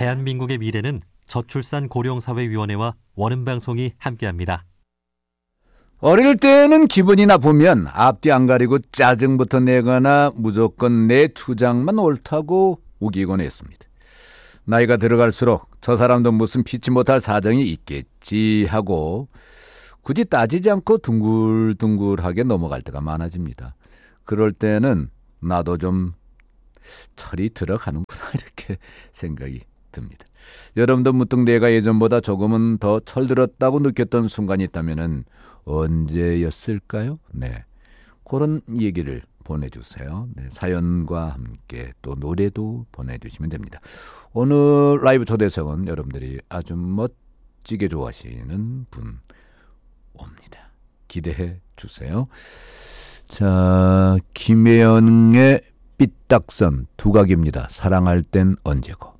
대한민국의 미래는 저출산 고령사회위원회와 원음방송이 함께합니다. 어릴 때는 기분이 나쁘면 앞뒤 안 가리고 짜증부터 내거나 무조건 내 주장만 옳다고 우기곤 했습니다. 나이가 들어갈수록 저 사람도 무슨 피치 못할 사정이 있겠지 하고 굳이 따지지 않고 둥글둥글하게 넘어갈 때가 많아집니다. 그럴 때는 나도 좀 철이 들어가는구나 이렇게 생각이 듭니다. 여러분도 무뚱 내가 예전보다 조금은 더 철들었다고 느꼈던 순간이 있다면 언제였을까요? 네, 그런 얘기를 보내주세요. 네, 사연과 함께 또 노래도 보내주시면 됩니다. 오늘 라이브 초대석은 여러분들이 아주 멋지게 좋아하시는 분 옵니다. 기대해 주세요. 자, 김혜영의 삐딱선 두각입니다. 사랑할 땐 언제고.